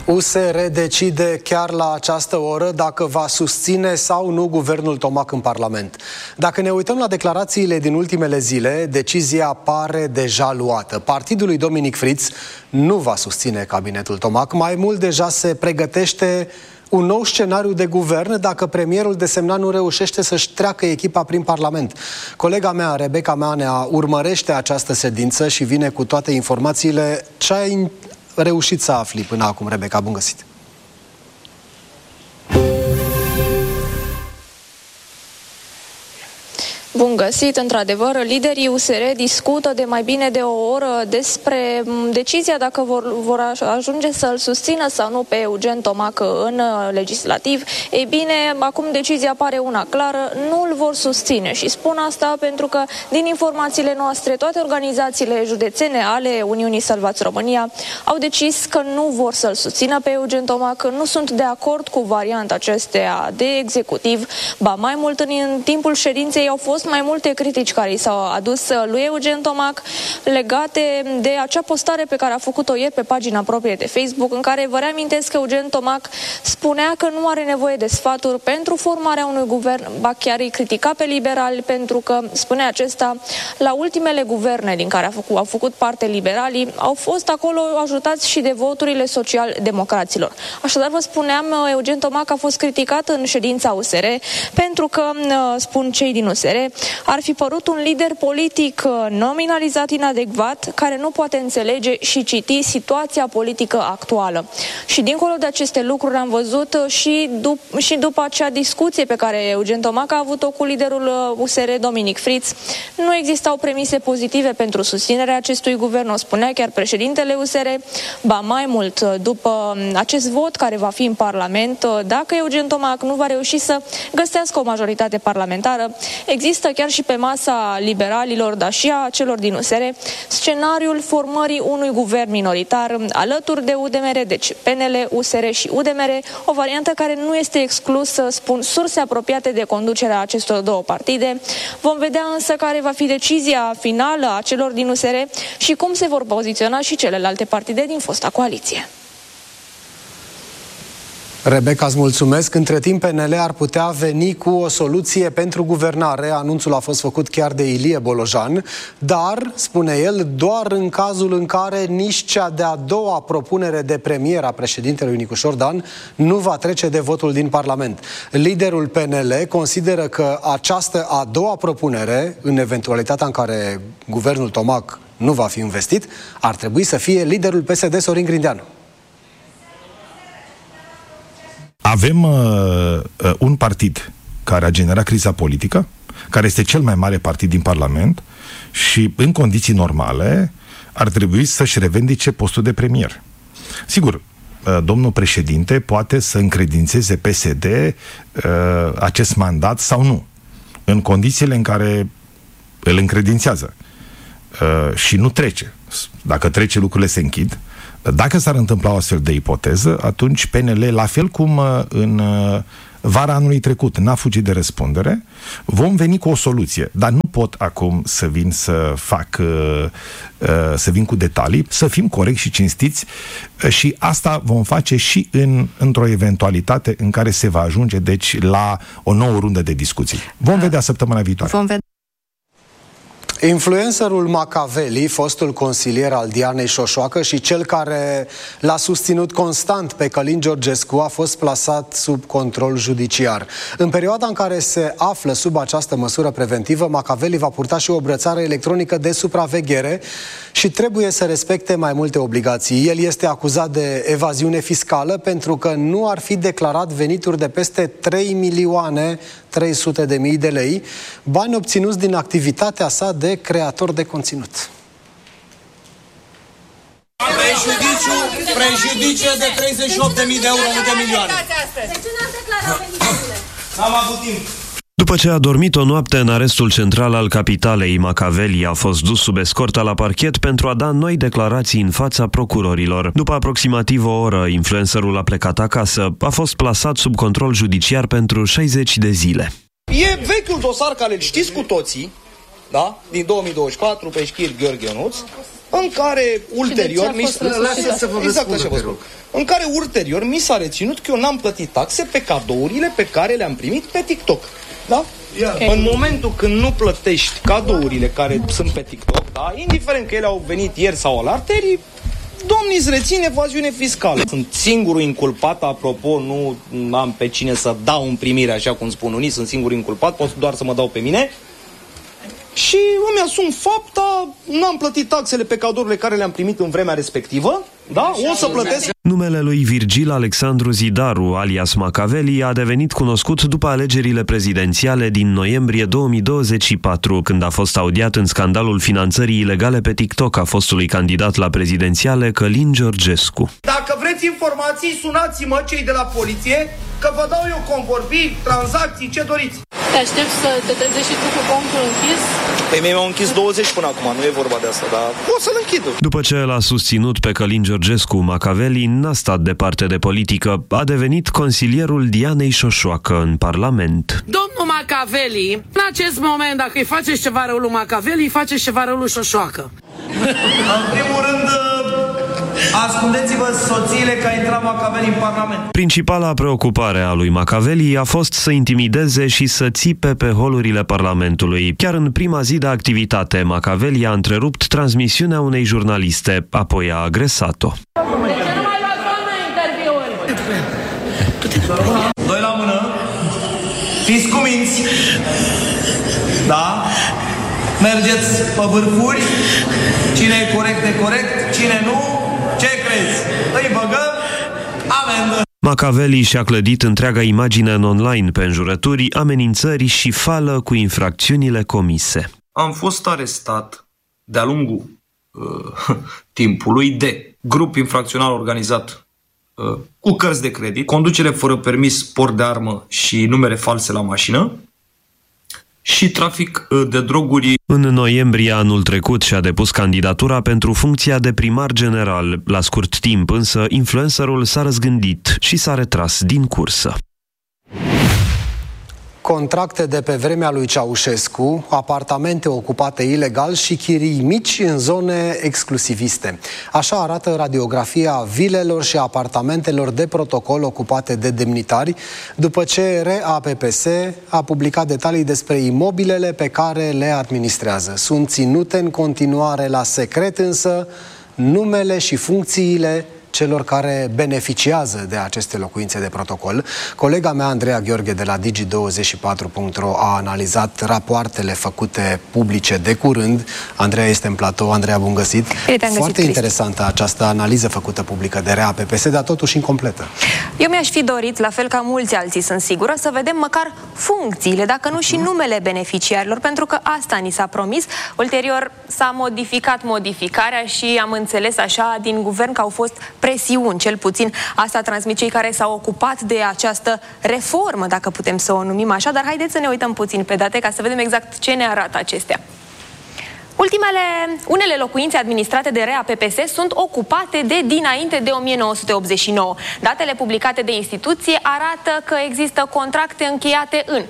USR decide chiar la această oră dacă va susține sau nu guvernul Tomac în Parlament. Dacă ne uităm la declarațiile din ultimele zile, decizia pare deja luată. Partidul lui Dominic Fritz nu va susține cabinetul Tomac. Mai mult, deja se pregătește un nou scenariu de guvern dacă premierul desemnat nu reușește să-și treacă echipa prin Parlament. Colega mea, Rebecca Manea, urmărește această sedință și vine cu toate informațiile. Ce ai reușit să afli până acum, Rebecca? Bun găsit! Bun găsit! Într-adevăr, liderii USR discută de mai bine de o oră despre decizia dacă vor ajunge să-l susțină sau nu pe Eugen Tomac în legislativ. Ei bine, acum decizia pare una clară, nu îl vor susține și spun asta pentru că din informațiile noastre toate organizațiile județene ale Uniunii Salvați România au decis că nu vor să-l susțină pe Eugen Tomac, nu sunt de acord cu varianta acesteia de executiv. Ba mai mult, în timpul ședinței au fost mai multe critici care i s-au adus lui Eugen Tomac legate de acea postare pe care a făcut-o ieri pe pagina proprie de Facebook, în care vă reamintesc că Eugen Tomac spunea că nu are nevoie de sfaturi pentru formarea unui guvern, ba chiar îi critica pe liberali pentru că, spunea acesta, la ultimele guverne din care au făcut parte liberalii, au fost acolo ajutați și de voturile social-democraților. Așadar, vă spuneam, Eugen Tomac a fost criticat în ședința USR pentru că, spun cei din USR, ar fi părut un lider politic nominalizat inadecvat, care nu poate înțelege și citi situația politică actuală. Și dincolo de aceste lucruri am văzut și după acea discuție pe care Eugen Tomac a avut-o cu liderul USR, Dominic Fritz, nu existau premise pozitive pentru susținerea acestui guvern, o spunea chiar președintele USR. Ba mai mult, după acest vot care va fi în Parlament, dacă Eugen Tomac nu va reuși să găsească o majoritate parlamentară, există chiar și pe masa liberalilor, dar și a celor din USR, scenariul formării unui guvern minoritar alături de UDMR, deci PNL, USR și UDMR, o variantă care nu este exclusă, spun surse apropiate de conducerea acestor două partide. Vom vedea însă care va fi decizia finală a celor din USR și cum se vor poziționa și celelalte partide din fosta coaliție. Rebecca, îți mulțumesc. Între timp, PNL ar putea veni cu o soluție pentru guvernare. Anunțul a fost făcut chiar de Ilie Bolojan, dar, spune el, doar în cazul în care nici cea de-a doua propunere de premier a președintelui Nicușor Dan nu va trece de votul din Parlament. Liderul PNL consideră că această a doua propunere, în eventualitatea în care guvernul Tomac nu va fi investit, ar trebui să fie liderul PSD, Sorin Grindeanu. Avem un partid care a generat criza politică, care este cel mai mare partid din Parlament și, în condiții normale, ar trebui să-și revendice postul de premier. Sigur, domnul președinte poate să încredințeze PSD acest mandat sau nu, în condițiile în care îl încredințează și nu trece. Dacă trece, lucrurile se închid. Dacă s-ar întâmpla o astfel de ipoteză, atunci PNL, la fel cum în vara anului trecut n-a fugit de răspundere, vom veni cu o soluție. Dar nu pot acum să vin cu detalii, să fim corecți și cinstiți și asta vom face și într-o eventualitate în care se va ajunge, deci, la o nouă rundă de discuții. Vom vedea săptămâna viitoare. Influencerul Macaveli, fostul consilier al Dianei Șoșoacă și cel care l-a susținut constant pe Călin Georgescu, a fost plasat sub control judiciar. În perioada în care se află sub această măsură preventivă, Macaveli va purta și o brățară electronică de supraveghere și trebuie să respecte mai multe obligații. El este acuzat de evaziune fiscală pentru că nu ar fi declarat venituri de peste 3.300.000 de lei, bani obținuți din activitatea sa de creator de conținut. Prejudiciu de 38.000 de euro, nu de milioane. N-am avut timp. După ce a dormit o noapte în arestul central al capitalei, Macaveli a fost dus sub escortă la parchet pentru a da noi declarații în fața procurorilor. După aproximativ o oră, influencerul a plecat acasă. A fost plasat sub control judiciar pentru 60 de zile. E vechiul dosar care îl știți cu toții, da? Din 2024, pe Șchir Gheorghe Ionuț, în care ulterior în care ulterior mi s-a reținut că eu n-am plătit taxe pe cadourile pe care le-am primit pe TikTok. Da? Okay. În momentul când nu plătești cadourile care sunt pe TikTok, da, indiferent că ele au venit ieri sau alaltări, domnii îți reține evaziune fiscală. Sunt singurul inculpat, apropo, nu am pe cine să dau în primire, așa cum spun unii, sunt singurul inculpat, pot doar să mă dau pe mine. Și îmi asum fapta, n-am plătit taxele pe cadourile care le-am primit în vremea respectivă, da? O să plătesc. Numele lui Virgil Alexandru Zidaru, alias Macaveli, a devenit cunoscut după alegerile prezidențiale din noiembrie 2024, când a fost audiat în scandalul finanțării ilegale pe TikTok a fostului candidat la prezidențiale Călin Georgescu. Dacă vreți informații, sunați-mă cei de la poliție, că vă dau eu convorbiri, tranzacții, ce doriți. Te aștept să te trezești și tu cu contul închis? Păi mie mi-au închis 20 până acum, nu e vorba de asta, dar o să-l închid. După ce l-a susținut pe Călin Georgescu, Macaveli n-a stat departe de politică, a devenit consilierul Dianei Șoșoacă în Parlament. Domnul Macaveli, în acest moment, dacă îi faceți ceva rău lui Macaveli, îi faceți ceva rău lui Șoșoacă. În primul rând, ascundeți-vă soțiile că a intrat Macaveli în Parlament. Principala preocupare a lui Macaveli a fost să intimideze și să țipe pe holurile Parlamentului. Chiar în prima zi de activitate, Macaveli a întrerupt transmisiunea unei jurnaliste, apoi a agresat-o. Doi la mână, fiți cuminți, da? Mergeți pe vârfuri, cine e corect e corect, cine nu, ce crezi? Îi băgăm, amendă. Macaveli și-a clădit întreaga imagine în online pe înjurături, amenințări și fală cu infracțiunile comise. Am fost arestat de-a lungul timpului de grup infracțional organizat cu cărți de credit, conducere fără permis, port de armă și numere false la mașină și trafic de droguri. În noiembrie anul trecut și-a depus candidatura pentru funcția de primar general. La scurt timp însă, influencerul s-a răzgândit și s-a retras din cursă. Contracte de pe vremea lui Ceaușescu, apartamente ocupate ilegal și chirii mici în zone exclusiviste. Așa arată radiografia vilelor și apartamentelor de protocol ocupate de demnitari, după ce RAPPS a publicat detalii despre imobilele pe care le administrează. Sunt ținute în continuare la secret, însă numele și funcțiile celor care beneficiază de aceste locuințe de protocol. Colega mea, Andreea Gheorghe, de la Digi24.ro, a analizat rapoartele făcute publice de curând. Andreea este în platou. Andreea, bun găsit! Foarte interesantă această analiză făcută publică de RAPPS, dar totuși incompletă. Eu mi-aș fi dorit, la fel ca mulți alții, sunt sigură, să vedem măcar funcțiile, dacă nu și numele beneficiarilor, pentru că asta ni s-a promis. Ulterior s-a modificat modificarea și am înțeles așa din guvern că au fost presiuni, cel puțin asta transmit cei care s-au ocupat de această reformă, dacă putem să o numim așa, dar haideți să ne uităm puțin pe date ca să vedem exact ce ne arată acestea. Unele locuințe administrate de RAPPS sunt ocupate de dinainte de 1989. Datele publicate de instituție arată că există contracte încheiate în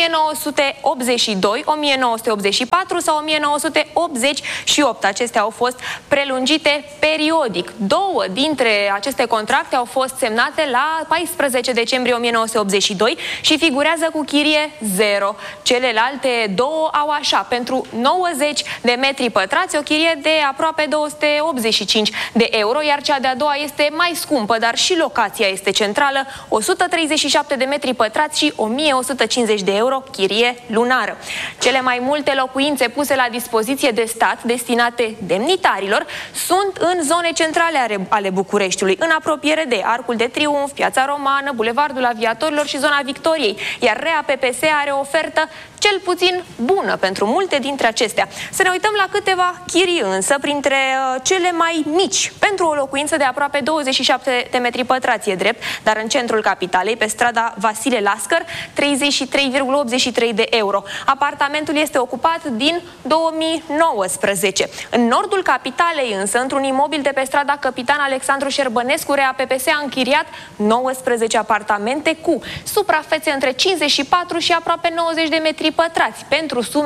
1982, 1984 sau 1988. Acestea au fost prelungite periodic. Două dintre aceste contracte au fost semnate la 14 decembrie 1982 și figurează cu chirie 0. Celelalte două au așa, pentru 90 de metri pătrați, o chirie de aproape 285 de euro, iar cea de-a doua este mai scumpă, dar și locația este centrală, 137 de metri pătrați și 1150 de euro chirie lunară. Cele mai multe locuințe puse la dispoziție de stat, destinate demnitarilor, sunt în zone centrale ale Bucureștiului, în apropiere de Arcul de Triunf, Piața Romană, Bulevardul Aviatorilor și zona Victoriei, iar RAPPS are o ofertă cel puțin bună pentru multe dintre acestea. Să ne uităm la câteva chirii însă, printre cele mai mici. Pentru o locuință de aproape 27 de metri pătrați, e drept, dar în centrul capitalei, pe strada Vasile Lascăr, 33,83 de euro. Apartamentul este ocupat din 2019. În nordul capitalei însă, într-un imobil de pe strada Capitan Alexandru Șerbănescu, RAPPS a închiriat 19 apartamente cu suprafețe între 54 și aproape 90 de metri pătrați, pentru sume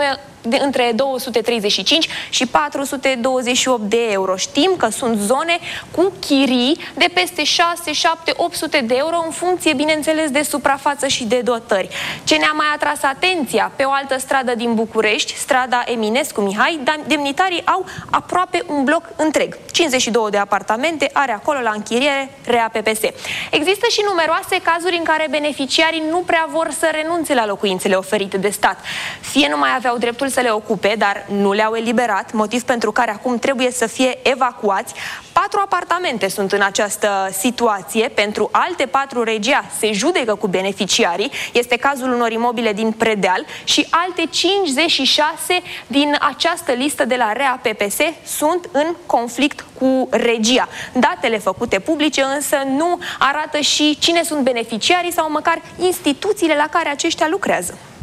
între 235 și 428 de euro. Știm că sunt zone cu chirii de peste 6, 7, 800 de euro în funcție, bineînțeles, de suprafață și de dotări. Ce ne-a mai atras atenția, pe o altă stradă din București, strada Eminescu Mihai, demnitarii au aproape un bloc întreg. 52 de apartamente are acolo la închiriere RAPPS. Există și numeroase cazuri în care beneficiarii nu prea vor să renunțe la locuințele oferite de stat. Fie nu mai aveau dreptul să le ocupe, dar nu le-au eliberat, motiv pentru care acum trebuie să fie evacuați. 4 apartamente sunt în această situație. Pentru alte 4 regia se judecă cu beneficiarii. Este cazul unor imobile din Predeal și alte 56 din această listă de la RAPPS sunt în conflict cu regia. Datele făcute publice însă nu arată și cine sunt beneficiarii sau măcar instituțiile la care aceștia lucrează.